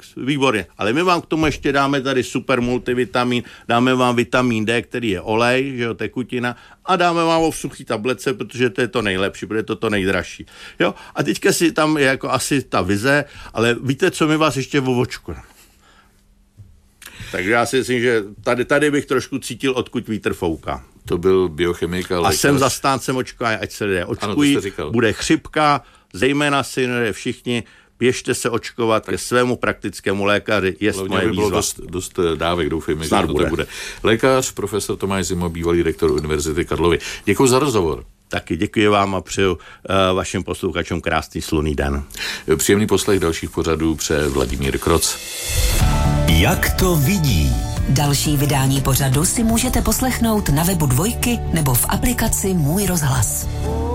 výborně. Ale my vám k tomu ještě dáme tady super multivitamin, dáme vám vitamin D, který je olej, že jo, tekutina, a dáme vám ho v suchý tablece, protože to je to nejlepší, protože je to nejdražší. Jo? A teďka si tam je jako asi ta vize, ale víte, co mi vás ještě ovočku. Takže já si myslím, že tady bych trošku cítil, odkud vítr fouká. To byl biochemik a jsem zastáncem očkování, ať se lidé očkují, bude chřipka, zejména senioři všichni, běžte se očkovat ke svému praktickému lékaři, je moje výzva. Bylo dost dávek, doufejme, že to bude. Lékař, profesor Tomáš Zimo, bývalý rektor Univerzity Karlovy. Děkuji za rozhovor. Taky děkuji vám a přeju vašim posluchačům krásný slunný den. Příjemný poslech dalších pořadů přeje Vladimír Kroc. Jak to vidí? Další vydání pořadu si můžete poslechnout na webu Dvojky nebo v aplikaci Můj rozhlas.